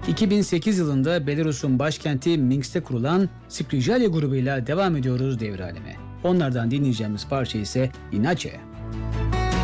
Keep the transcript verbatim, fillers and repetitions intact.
iki bin sekiz yılında Belarus'un başkenti Minsk'te kurulan Skrijalya grubuyla devam ediyoruz devre aleme. Onlardan dinleyeceğimiz parça ise İnaçe.